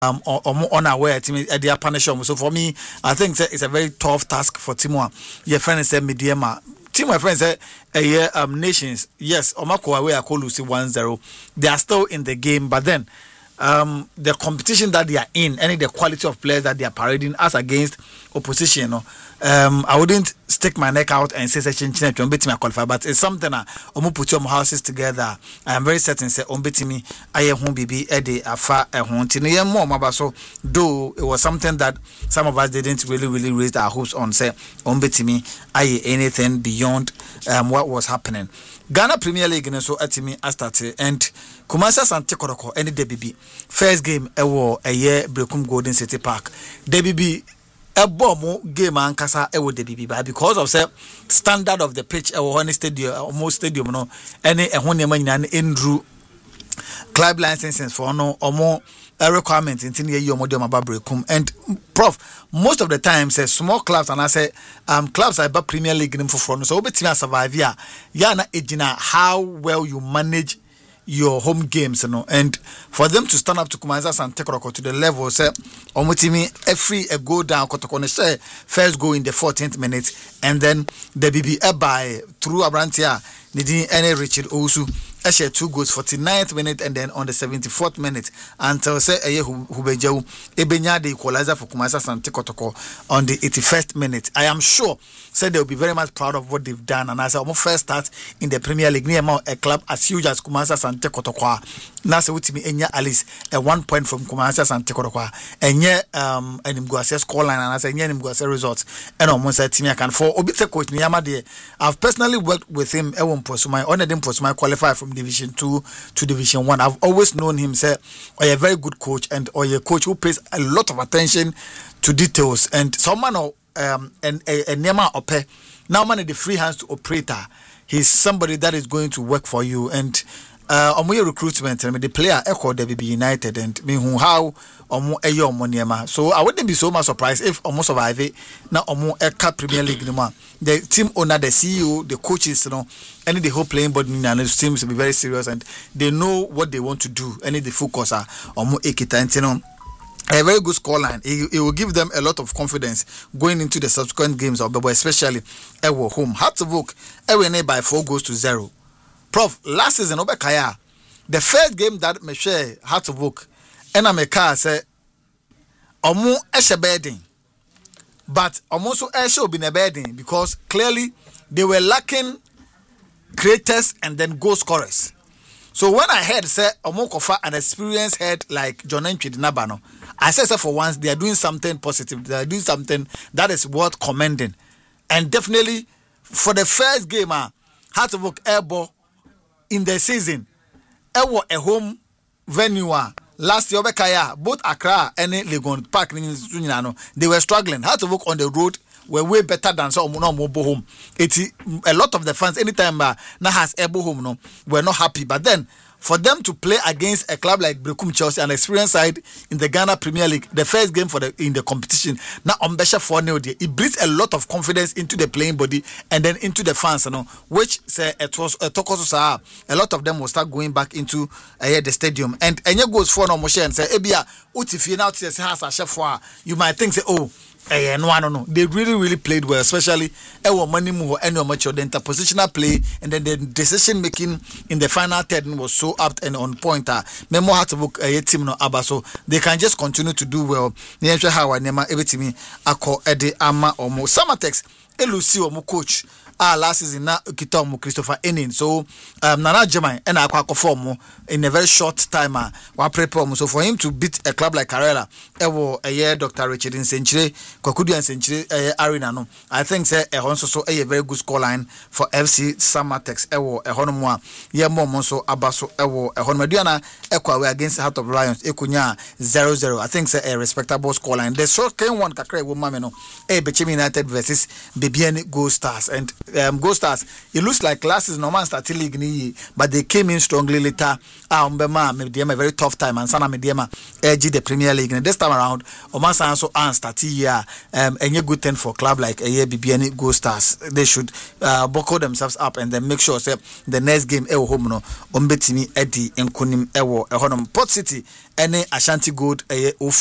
unaware team they are punish. So for me, I think it's a very tough task for Timor. Your friend said Mediema. Team my friends say nations, yes, Omako away are called Lucy 1-0. They are still in the game, but then the competition that they are in, any the quality of players that they are parading as against opposition, I wouldn't stick my neck out and say such a beat me qualify, but it's something that put your houses together. I am very certain say beat me I won't be Eddie afa more mabaso, though it was something that some of us didn't really raise our hopes on, say beat me I anything beyond what was happening. Ghana Premier League and so at me I started and Kumasi Asante Kotoko any DBB first game a year Brekum Golden City Park DBB a bomb game and kasa DBB but because of say standard of the pitch any stadium almost stadium no any man Andrew club licenses for no or more requirement in your model about Brekum and Prof most of the time say small clubs and I say clubs are about Premier League in for so be team survive ya na ejina how well you manage your home games and for them to stand up to Kumasi and take to the level say omutimi every a go down kotoko say first go in the 14th minute and then the BB by through Abrantia needing any Richard Osu Eshe 2 goals 49th minute and then on the 74th minute until say Hubejew Ebenya the equalizer for Kumasi Asante Kotoko on the 81st minute. I am sure said they'll be very much proud of what they've done and as I first start in the Premier League near a club as huge as Kumasi Asante Kotoko. Nasa Utimi Enya Alice a 1 point from Kumasi Asante Kotoko and yeah and Mguase scoreline and as a Mguase results and almost a team I can for Obite coach Niyama. I've personally worked with him Ewon Posuma on him Posuma qualify from Division 2 to Division 1. I've always known him say a very good coach and or a coach who pays a lot of attention to details and someone and Nema Ope now man the free hands to operator. He's somebody that is going to work for you and on your recruitment and the player echo WB United and me who how eyo moniema. So I wouldn't be so much surprised if almost survive it now Eka Premier League the team owner, the CEO, the coaches, any the whole playing body seems to be very serious and they know what they want to do. Any the focus are ekita a very good scoreline. It will give them a lot of confidence going into the subsequent games of especially Ewo home. Hartlepool Ewe by 4 goals to 0. Prof, last season Obekaya, the first game that me share Hartlepool and Ameka say Omu Eshebedin. But almost also been a bedding because clearly they were lacking creators and then goal scorers. So when I heard say Omokofa an experienced head like John Entry Nabano, I said for once they are doing something positive. They are doing something that is worth commending. And definitely for the first game, Hartlepool Airbo in the season, Ewo a home venue. Last year, both Accra and Legon Park, they were struggling. How to work on the road were way better than some mobile home. A lot of the fans, anytime now has able home, no, were not happy. But then, for them to play against a club like Brekum Chelsea, an experienced side in the Ghana Premier League, the first game in the competition, now on Besha 4-0, it breathes a lot of confidence into the playing body and then into the fans, which say it was a lot of them will start going back into the stadium. And any goes for no Moshe and say, Ebia, Utifi now has a chef, you might think say, oh. No. They really played well, especially money move and much of the interpositional play and then the decision making in the final third was so apt and on point. Memo had to book a team no aba so they can just continue to do well. Near how I nema everything ako Eddie Ama or mo Samatex Elusi or mo coach. Last season na Kitomo Christopher Enin. So Nana Jamai and Aqua form in a very short time prepare. So for him to beat a club like Karela, a year Dr. Richard in Century, Kokudi and Century Arena. No, I think say a also so a very good scoreline for FC Samatex a Honomwa, Yamomonso Abaso a Honmadiana Equa against the Heart of Lions, Ekunya 0-0. I think say a respectable scoreline. The short came one Kakre Womamino, a Bechim United versus Bibiani Gold Stars and Gold Stars, it looks like last season no man started league ni, but they came in strongly later. Umbema Mediema a very tough time and Sana Mediema edge the Premier League. And this time around, Oman Sanso and started here. Any good thing for club like a year BBN Gold Stars. They should buckle themselves up and then make sure say the next game home no Ombetimi Eddie and Kunim Ewo Honum Port City any Ashanti Gold